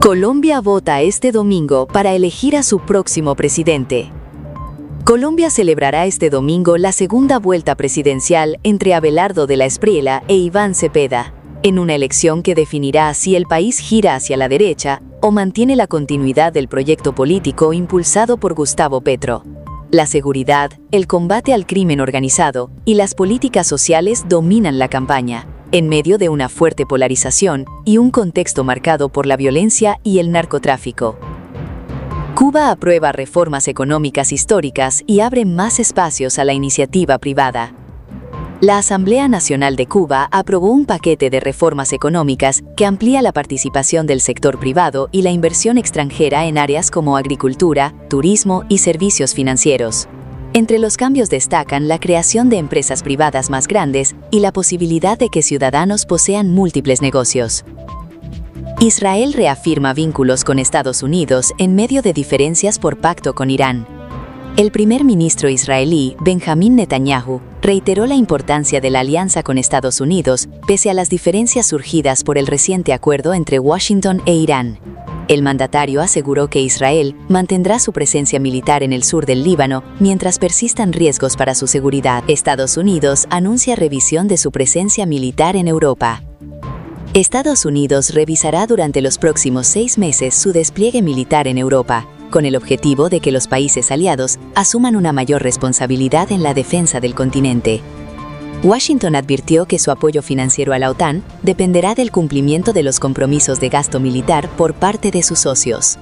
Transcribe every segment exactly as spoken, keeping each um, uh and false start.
Colombia vota este domingo para elegir a su próximo presidente. Colombia celebrará este domingo la segunda vuelta presidencial entre Abelardo de la Espriella e Iván Cepeda, en una elección que definirá si el país gira hacia la derecha o mantiene la continuidad del proyecto político impulsado por Gustavo Petro. La seguridad, el combate al crimen organizado y las políticas sociales dominan la campaña, en medio de una fuerte polarización y un contexto marcado por la violencia y el narcotráfico. Cuba aprueba reformas económicas históricas y abre más espacios a la iniciativa privada. La Asamblea Nacional de Cuba aprobó un paquete de reformas económicas que amplía la participación del sector privado y la inversión extranjera en áreas como agricultura, turismo y servicios financieros. Entre los cambios destacan la creación de empresas privadas más grandes y la posibilidad de que ciudadanos posean múltiples negocios. Israel reafirma vínculos con Estados Unidos en medio de diferencias por pacto con Irán. El primer ministro israelí, Benjamín Netanyahu, reiteró la importancia de la alianza con Estados Unidos pese a las diferencias surgidas por el reciente acuerdo entre Washington e Irán. El mandatario aseguró que Israel mantendrá su presencia militar en el sur del Líbano mientras persistan riesgos para su seguridad. Estados Unidos anuncia revisión de su presencia militar en Europa. Estados Unidos revisará durante los próximos seis meses su despliegue militar en Europa, con el objetivo de que los países aliados asuman una mayor responsabilidad en la defensa del continente. Washington advirtió que su apoyo financiero a la OTAN dependerá del cumplimiento de los compromisos de gasto militar por parte de sus socios.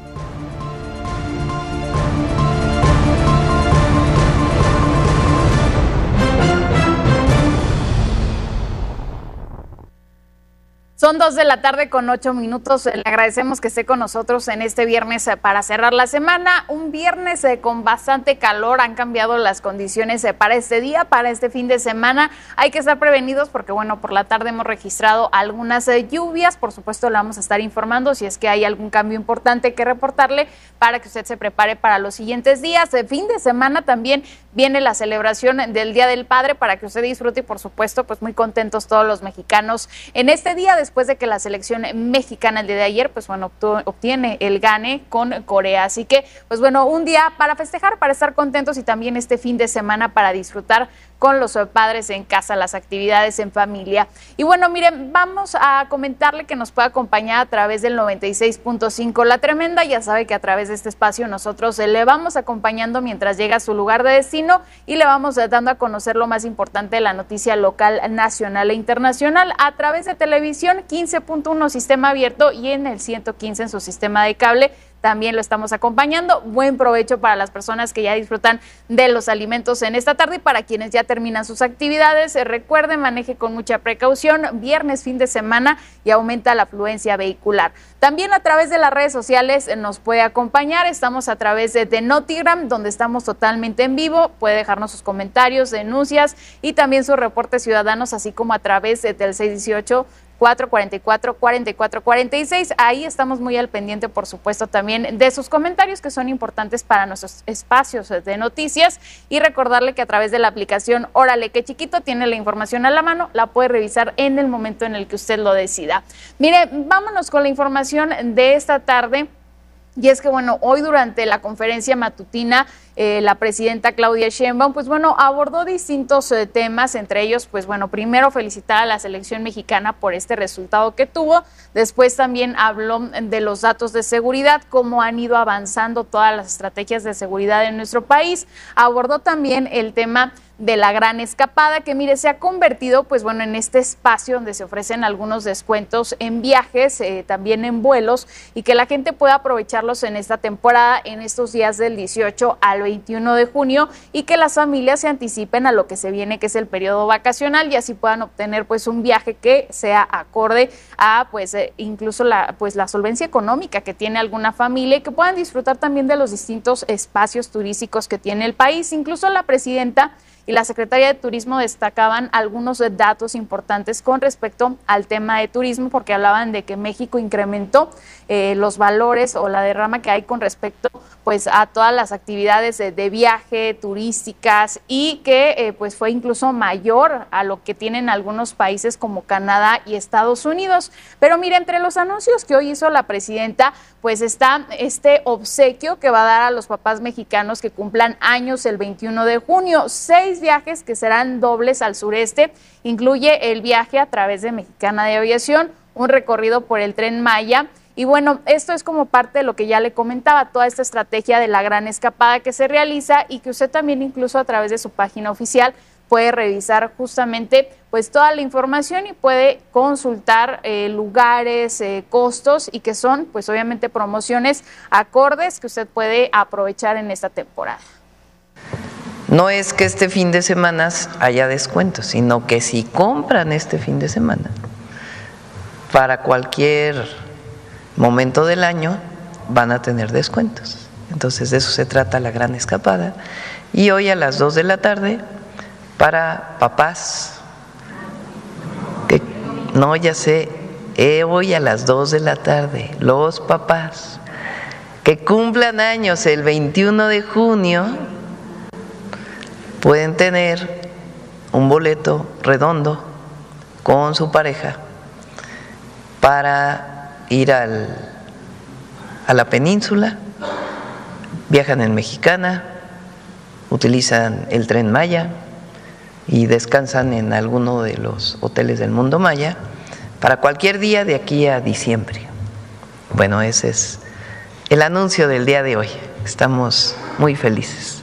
Son dos de la tarde con ocho minutos. Le agradecemos que esté con nosotros en este viernes para cerrar la semana. Un viernes con bastante calor. Han cambiado las condiciones para este día, para este fin de semana. Hay que estar prevenidos porque, bueno, por la tarde hemos registrado algunas lluvias. Por supuesto, le vamos a estar informando si es que hay algún cambio importante que reportarle para que usted se prepare para los siguientes días. El fin de semana también viene la celebración del Día del Padre para que usted disfrute y, por supuesto, pues muy contentos todos los mexicanos en este día, después de que la selección mexicana el día de ayer, pues bueno, obtiene el gane con Corea. Así que, pues bueno, un día para festejar, para estar contentos y también este fin de semana para disfrutar con los padres en casa, las actividades en familia. Y bueno, miren, vamos a comentarle que nos puede acompañar a través del noventa y seis punto cinco La Tremenda. Ya sabe que a través de este espacio nosotros le vamos acompañando mientras llega a su lugar de destino y le vamos dando a conocer lo más importante de la noticia local, nacional e internacional a través de televisión, quince punto uno sistema abierto y en el ciento quince en su sistema de cable. También lo estamos acompañando. Buen provecho para las personas que ya disfrutan de los alimentos en esta tarde y para quienes ya terminan sus actividades. Eh, recuerden, maneje con mucha precaución. Viernes, fin de semana y aumenta la afluencia vehicular. También a través de las redes sociales eh, nos puede acompañar. Estamos a través de, de Notigram, donde estamos totalmente en vivo. Puede dejarnos sus comentarios, denuncias y también sus reportes ciudadanos, así como a través de, del seis dieciocho, cuatro cuarenta y cuatro, cuarenta y cuatro cuarenta y seis. Ahí estamos muy al pendiente, por supuesto, también de sus comentarios que son importantes para nuestros espacios de noticias y recordarle que a través de la aplicación Órale que Chiquito tiene la información a la mano, la puede revisar en el momento en el que usted lo decida. Mire, vámonos con la información de esta tarde. Y es que, bueno, hoy durante la conferencia matutina, eh, la presidenta Claudia Sheinbaum, pues bueno, abordó distintos eh, temas, entre ellos, pues bueno, primero felicitar a la selección mexicana por este resultado que tuvo, después también habló de los datos de seguridad, cómo han ido avanzando todas las estrategias de seguridad en nuestro país, abordó también el tema de la gran escapada, que mire, se ha convertido pues bueno en este espacio donde se ofrecen algunos descuentos en viajes, eh, también en vuelos, y que la gente pueda aprovecharlos en esta temporada, en estos días del dieciocho al veintiuno de junio, y que las familias se anticipen a lo que se viene, que es el periodo vacacional, y así puedan obtener pues un viaje que sea acorde a pues eh, incluso la pues la solvencia económica que tiene alguna familia, y que puedan disfrutar también de los distintos espacios turísticos que tiene el país. Incluso la presidenta y la Secretaría de Turismo destacaban algunos datos importantes con respecto al tema de turismo, porque hablaban de que México incrementó eh, los valores o la derrama que hay con respecto pues a todas las actividades de, de viaje, turísticas, y que eh, pues fue incluso mayor a lo que tienen algunos países como Canadá y Estados Unidos. Pero mire, entre los anuncios que hoy hizo la presidenta, pues está este obsequio que va a dar a los papás mexicanos que cumplan años el veintiuno de junio. Seis viajes que serán dobles al sureste, incluye el viaje a través de Mexicana de Aviación, un recorrido por el Tren Maya. Y bueno, esto es como parte de lo que ya le comentaba, toda esta estrategia de la gran escapada que se realiza y que usted también incluso a través de su página oficial puede revisar justamente pues toda la información y puede consultar eh, lugares, eh, costos, y que son pues obviamente promociones acordes que usted puede aprovechar en esta temporada. No es que este fin de semana haya descuentos, sino que si compran este fin de semana para cualquier momento del año van a tener descuentos. Entonces de eso se trata la gran escapada. Y hoy a las dos de la tarde para papás, que no, ya sé, eh, hoy a las dos de la tarde, los papás que cumplan años el veintiuno de junio pueden tener un boleto redondo con su pareja para ir al, a la península, viajan en Mexicana, utilizan el Tren Maya y descansan en alguno de los hoteles del Mundo Maya para cualquier día de aquí a diciembre. Bueno, ese es el anuncio del día de hoy. Estamos muy felices.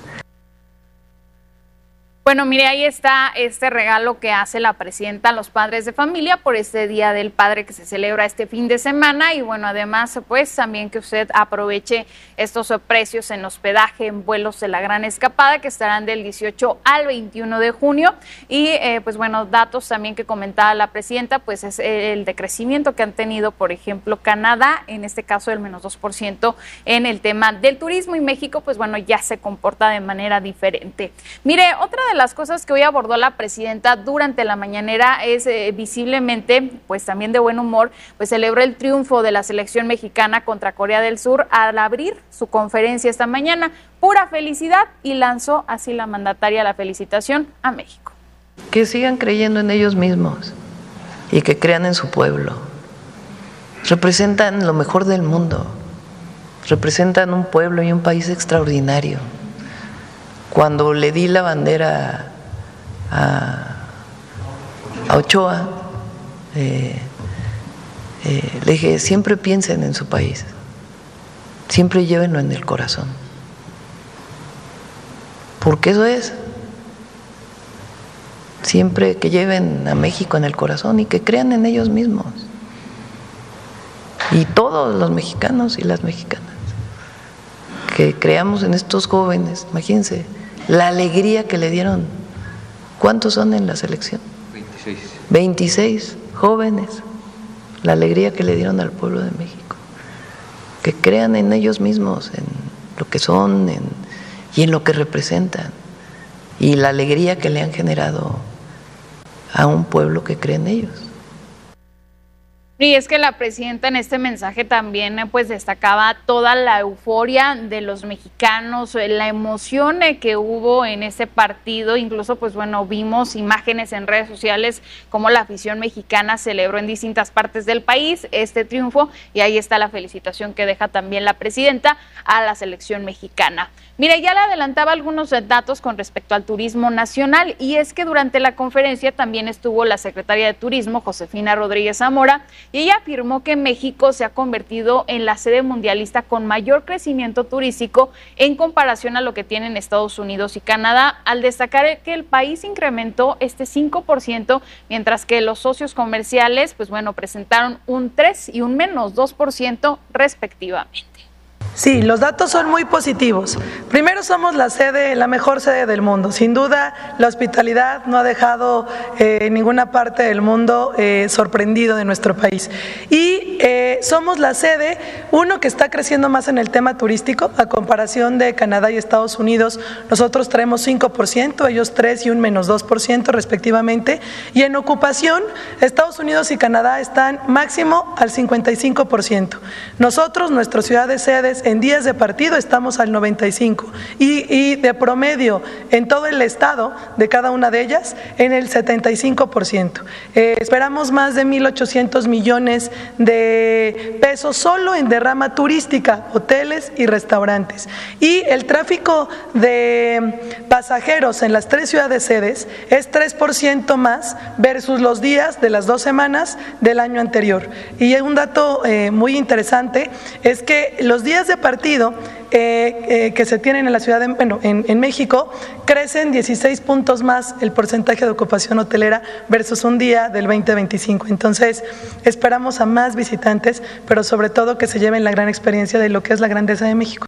Bueno, mire, ahí está este regalo que hace la presidenta a los padres de familia por este Día del Padre que se celebra este fin de semana. Y bueno, además, pues también que usted aproveche estos precios en hospedaje, en vuelos de la gran escapada, que estarán del dieciocho al veintiuno de junio. Y eh, pues bueno, datos también que comentaba la presidenta, pues es el decrecimiento que han tenido, por ejemplo, Canadá, en este caso el menos dos por ciento en el tema del turismo, y México, pues bueno, ya se comporta de manera diferente. Mire, otra de las cosas que hoy abordó la presidenta durante la mañanera es eh, visiblemente, pues también de buen humor, pues celebró el triunfo de la selección mexicana contra Corea del Sur al abrir su conferencia esta mañana. Pura felicidad, y lanzó así la mandataria la felicitación a México. Que sigan creyendo en ellos mismos y que crean en su pueblo. Representan lo mejor del mundo, representan un pueblo y un país extraordinario. Cuando le di la bandera a, a Ochoa, eh, eh, le dije, siempre piensen en su país, siempre llévenlo en el corazón, porque eso es, siempre que lleven a México en el corazón y que crean en ellos mismos, y todos los mexicanos y las mexicanas, que creamos en estos jóvenes. Imagínense la alegría que le dieron. ¿Cuántos son en la selección? veintiséis. veintiséis jóvenes. La alegría que le dieron al pueblo de México. Que crean en ellos mismos, en lo que son en, y en lo que representan. Y la alegría que le han generado a un pueblo que cree en ellos. Y es que la presidenta en este mensaje también pues destacaba toda la euforia de los mexicanos, la emoción que hubo en ese partido. Incluso pues bueno, vimos imágenes en redes sociales como la afición mexicana celebró en distintas partes del país este triunfo, y ahí está la felicitación que deja también la presidenta a la selección mexicana. Mire, ya le adelantaba algunos datos con respecto al turismo nacional, y es que durante la conferencia también estuvo la secretaria de Turismo, Josefina Rodríguez Zamora, y ella afirmó que México se ha convertido en la sede mundialista con mayor crecimiento turístico en comparación a lo que tienen Estados Unidos y Canadá, al destacar que el país incrementó este cinco por ciento, mientras que los socios comerciales, pues bueno, presentaron un tres y un menos dos por ciento respectivamente. Sí, los datos son muy positivos. Primero, somos la sede, la mejor sede del mundo. Sin duda, la hospitalidad no ha dejado eh, ninguna parte del mundo eh, sorprendido de nuestro país. Y eh, somos la sede, uno, que está creciendo más en el tema turístico, a comparación de Canadá y Estados Unidos, nosotros traemos cinco por ciento, ellos tres y un menos dos por ciento respectivamente, y en ocupación, Estados Unidos y Canadá están máximo al cincuenta y cinco por ciento. Nosotros, nuestras ciudades sedes, en días de partido estamos al noventa y cinco por ciento, y, y de promedio en todo el estado de cada una de ellas en el setenta y cinco por ciento. Eh, esperamos más de mil ochocientos millones de pesos solo en derrama turística, hoteles y restaurantes. Y el tráfico de pasajeros en las tres ciudades sedes es tres por ciento más versus los días de las dos semanas del año anterior. Y un dato eh, muy interesante es que los días de partido Eh, eh, que se tienen en la ciudad de, bueno, en, en México, crecen dieciséis puntos más el porcentaje de ocupación hotelera versus un día del veinte veinticinco. Entonces, esperamos a más visitantes, pero sobre todo que se lleven la gran experiencia de lo que es la grandeza de México.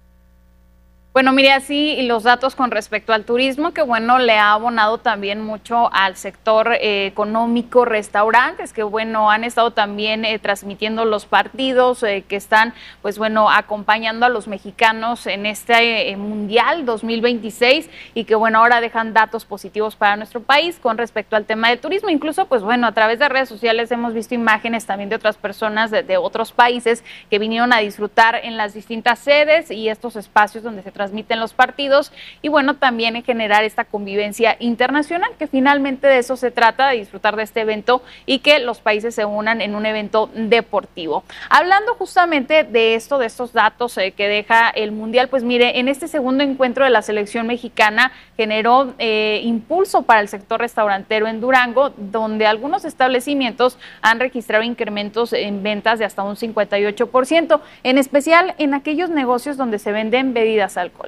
Bueno, mire, así los datos con respecto al turismo, que bueno, le ha abonado también mucho al sector eh, económico, restaurantes, que bueno, han estado también eh, transmitiendo los partidos, eh, que están, pues bueno, acompañando a los mexicanos en este eh, Mundial dos mil veintiséis, y que bueno, ahora dejan datos positivos para nuestro país con respecto al tema del turismo. Incluso, pues bueno, a través de redes sociales hemos visto imágenes también de otras personas de, de otros países que vinieron a disfrutar en las distintas sedes y estos espacios donde se transmiten transmiten los partidos, y bueno, también en generar esta convivencia internacional, que finalmente de eso se trata, de disfrutar de este evento y que los países se unan en un evento deportivo. Hablando justamente de esto, de estos datos eh, que deja el Mundial, pues mire, en este segundo encuentro de la selección mexicana generó eh, impulso para el sector restaurantero en Durango, donde algunos establecimientos han registrado incrementos en ventas de hasta un cincuenta y ocho por ciento, en especial en aquellos negocios donde se venden bebidas alcohólicas.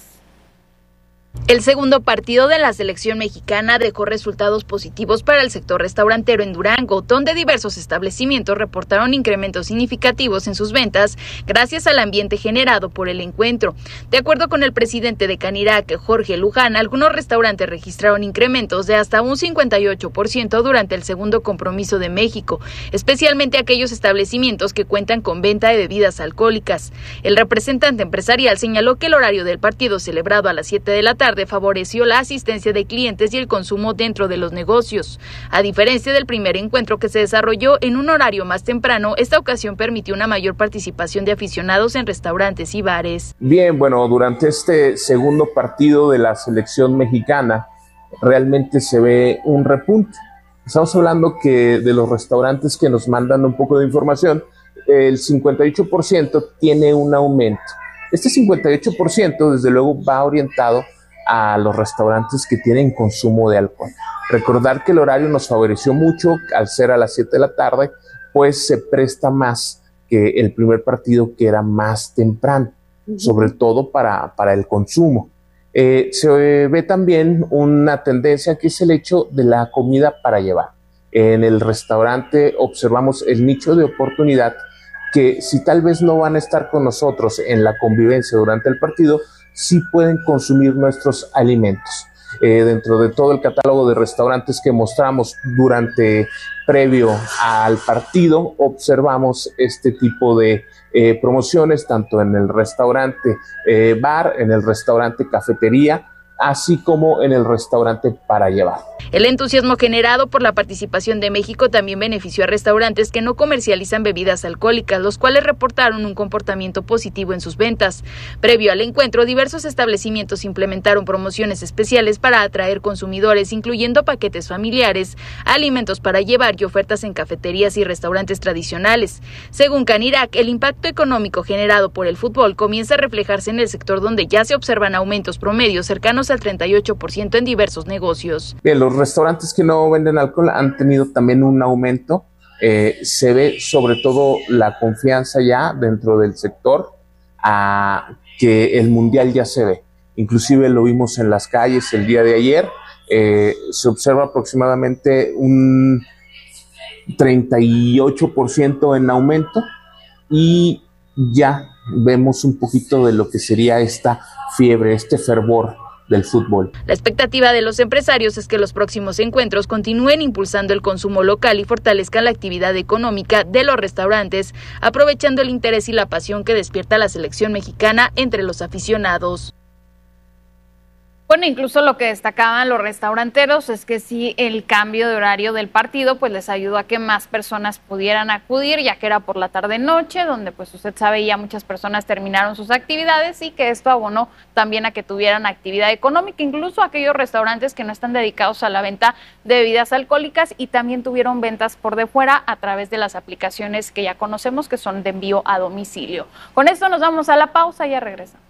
El segundo partido de la selección mexicana dejó resultados positivos para el sector restaurantero en Durango, donde diversos establecimientos reportaron incrementos significativos en sus ventas gracias al ambiente generado por el encuentro. De acuerdo con el presidente de Canirac, Jorge Luján, algunos restaurantes registraron incrementos de hasta un cincuenta y ocho por ciento durante el segundo compromiso de México, especialmente aquellos establecimientos que cuentan con venta de bebidas alcohólicas. El representante empresarial señaló que el horario del partido, celebrado a las siete de la tarde, favoreció la asistencia de clientes y el consumo dentro de los negocios. A diferencia del primer encuentro, que se desarrolló en un horario más temprano, esta ocasión permitió una mayor participación de aficionados en restaurantes y bares. Bien, bueno, durante este segundo partido de la selección mexicana realmente se ve un repunte. Estamos hablando que de los restaurantes que nos mandan un poco de información, el cincuenta y ocho por ciento tiene un aumento. Este cincuenta y ocho por ciento desde luego va orientado a los restaurantes que tienen consumo de alcohol. Recordar que el horario nos favoreció mucho al ser a las siete de la tarde, pues se presta más que el primer partido, que era más temprano, uh-huh. sobre todo para, para el consumo. Eh, se ve también una tendencia que es el hecho de la comida para llevar. En el restaurante observamos el nicho de oportunidad que, si tal vez no van a estar con nosotros en la convivencia durante el partido, sí pueden consumir nuestros alimentos. Eh, dentro de todo el catálogo de restaurantes que mostramos durante, previo al partido, observamos este tipo de eh, promociones, tanto en el restaurante eh, bar, en el restaurante cafetería, así como en el restaurante para llevar. El entusiasmo generado por la participación de México también benefició a restaurantes que no comercializan bebidas alcohólicas, los cuales reportaron un comportamiento positivo en sus ventas. Previo al encuentro, diversos establecimientos implementaron promociones especiales para atraer consumidores, incluyendo paquetes familiares, alimentos para llevar y ofertas en cafeterías y restaurantes tradicionales. Según Canirac, el impacto económico generado por el fútbol comienza a reflejarse en el sector, donde ya se observan aumentos promedios cercanos al treinta y ocho por ciento en diversos negocios. Bien, los restaurantes que no venden alcohol han tenido también un aumento. Eh, se ve sobre todo la confianza ya dentro del sector, a que el Mundial ya se ve. Inclusive lo vimos en las calles el día de ayer. Eh, se observa aproximadamente un treinta y ocho por ciento en aumento, y ya vemos un poquito de lo que sería esta fiebre, este fervor del fútbol. La expectativa de los empresarios es que los próximos encuentros continúen impulsando el consumo local y fortalezcan la actividad económica de los restaurantes, aprovechando el interés y la pasión que despierta la selección mexicana entre los aficionados. Bueno, incluso lo que destacaban los restauranteros es que sí, el cambio de horario del partido pues les ayudó a que más personas pudieran acudir, ya que era por la tarde-noche, donde pues usted sabe ya muchas personas terminaron sus actividades y que esto abonó también a que tuvieran actividad económica, incluso aquellos restaurantes que no están dedicados a la venta de bebidas alcohólicas y también tuvieron ventas por de fuera a través de las aplicaciones que ya conocemos que son de envío a domicilio. Con esto nos vamos a la pausa y ya regresamos.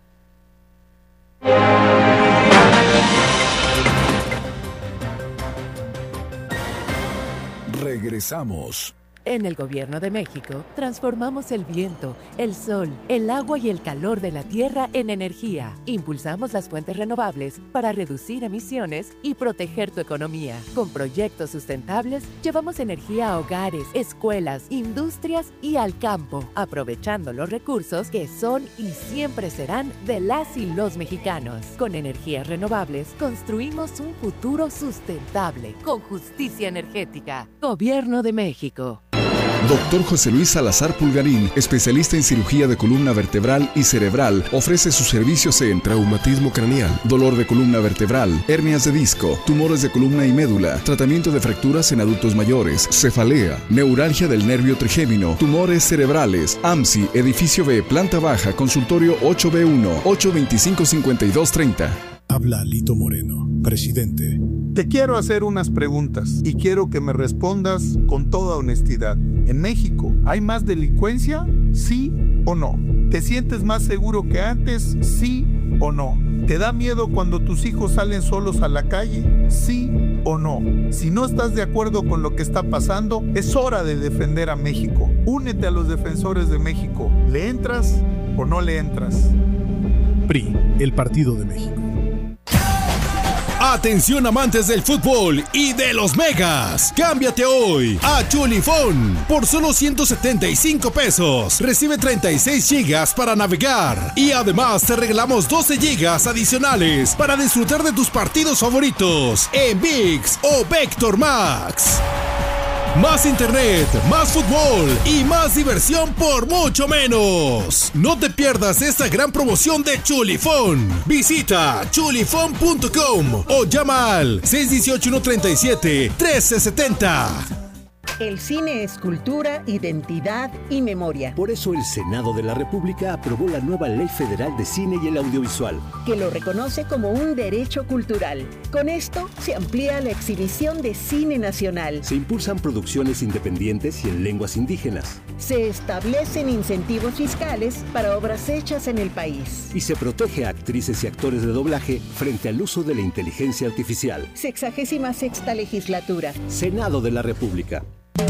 Regresamos. En el Gobierno de México, transformamos el viento, el sol, el agua y el calor de la tierra en energía. Impulsamos las fuentes renovables para reducir emisiones y proteger tu economía. Con proyectos sustentables, llevamos energía a hogares, escuelas, industrias y al campo, aprovechando los recursos que son y siempre serán de las y los mexicanos. Con energías renovables, construimos un futuro sustentable, con justicia energética. Gobierno de México. Doctor José Luis Salazar Pulgarín, especialista en cirugía de columna vertebral y cerebral, ofrece sus servicios en traumatismo craneal, dolor de columna vertebral, hernias de disco, tumores de columna y médula, tratamiento de fracturas en adultos mayores, cefalea, neuralgia del nervio trigémino, tumores cerebrales, A M S I, edificio B, planta baja, consultorio ocho B uno, ocho veinticinco, cincuenta y dos treinta. Habla Lito Moreno, presidente. Te quiero hacer unas preguntas y quiero que me respondas con toda honestidad. ¿En México hay más delincuencia? ¿Sí o no? ¿Te sientes más seguro que antes? ¿Sí o no? ¿Te da miedo cuando tus hijos salen solos a la calle? ¿Sí o no? Si no estás de acuerdo con lo que está pasando, es hora de defender a México. Únete a los defensores de México. ¿Le entras o no le entras? P R I, el Partido de México. Atención amantes del fútbol y de los megas. Cámbiate hoy a Chulifón por solo ciento setenta y cinco pesos. Recibe treinta y seis gigas para navegar y además te regalamos doce gigas adicionales para disfrutar de tus partidos favoritos en ViX o Vector Max. Más internet, más fútbol y más diversión por mucho menos. No te pierdas esta gran promoción de Chulifón. Visita chulifón punto com o llama al seis uno ocho, uno tres siete, uno tres siete cero. El cine es cultura, identidad y memoria. Por eso el Senado de la República aprobó la nueva Ley Federal de Cine y el Audiovisual, que lo reconoce como un derecho cultural. Con esto se amplía la exhibición de cine nacional. Se impulsan producciones independientes y en lenguas indígenas. Se establecen incentivos fiscales para obras hechas en el país. Y se protege a actrices y actores de doblaje frente al uso de la inteligencia artificial. Sexagésima sexta legislatura. Senado de la República.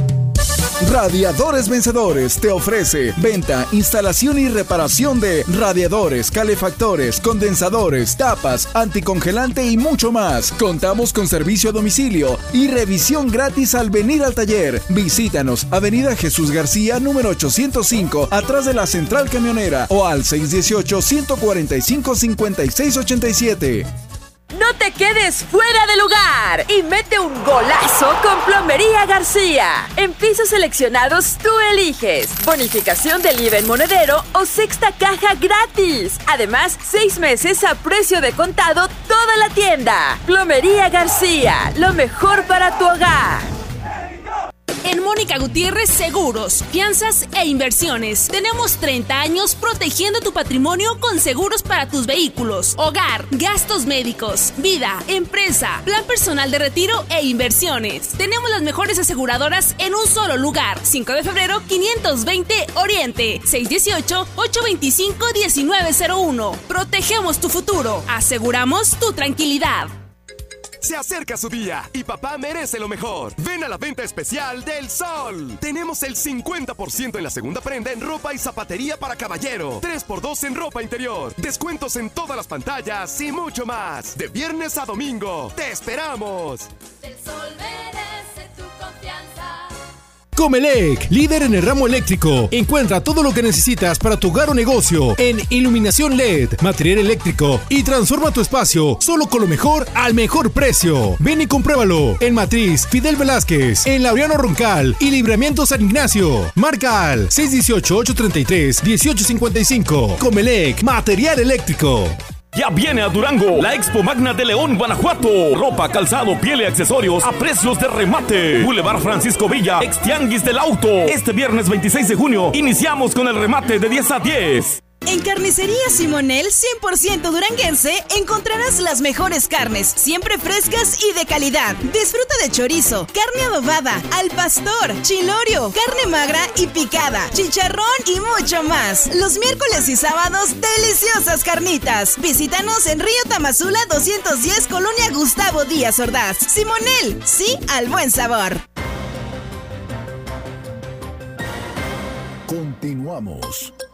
Radiadores Vencedores te ofrece venta, instalación y reparación de radiadores, calefactores, condensadores, tapas, anticongelante y mucho más. Contamos con servicio a domicilio y revisión gratis al venir al taller. Visítanos, Avenida Jesús García, número ochocientos cinco, atrás de la Central Camionera, o al seis uno ocho, uno cuatro cinco, cinco seis ocho siete. No te quedes fuera de lugar y mete un golazo con Plomería García. En pisos seleccionados tú eliges bonificación del I V A en monedero o sexta caja gratis. Además, seis meses a precio de contado toda la tienda. Plomería García, lo mejor para tu hogar. En Mónica Gutiérrez Seguros, Fianzas e Inversiones. Tenemos treinta años protegiendo tu patrimonio con seguros para tus vehículos, hogar, gastos médicos, vida, empresa, plan personal de retiro e inversiones. Tenemos las mejores aseguradoras en un solo lugar. cinco de febrero, quinientos veinte Oriente, seis uno ocho, ocho dos cinco, uno nueve cero uno. Protegemos tu futuro. Aseguramos tu tranquilidad. Se acerca su día y papá merece lo mejor. Ven a la venta especial del Sol. Tenemos el cincuenta por ciento en la segunda prenda en ropa y zapatería para caballero. tres por dos en ropa interior. Descuentos en todas las pantallas y mucho más. De viernes a domingo. ¡Te esperamos! El Sol merece tu confianza. Comelec, líder en el ramo eléctrico. Encuentra todo lo que necesitas para tu hogar o negocio en iluminación L E D, material eléctrico y transforma tu espacio solo con lo mejor al mejor precio. Ven y compruébalo en Matriz Fidel Velázquez, en Laureano Roncal y Libramiento San Ignacio. Marca al seis uno ocho, ocho tres tres, uno ocho cinco cinco. Comelec, material eléctrico. Ya viene a Durango la Expo Magna de León, Guanajuato. Ropa, calzado, piel y accesorios a precios de remate. Boulevard Francisco Villa, ex Tianguis del Auto. Este viernes veintiséis de junio iniciamos con el remate de diez a diez. En Carnicería Simonel, cien por ciento duranguense, encontrarás las mejores carnes, siempre frescas y de calidad. Disfruta de chorizo, carne adobada, al pastor, chilorio, carne magra y picada, chicharrón y mucho más. Los miércoles y sábados, deliciosas carnitas. Visítanos en Río Tamazula doscientos diez, Colonia Gustavo Díaz Ordaz. Simonel, sí al buen sabor. Continuamos.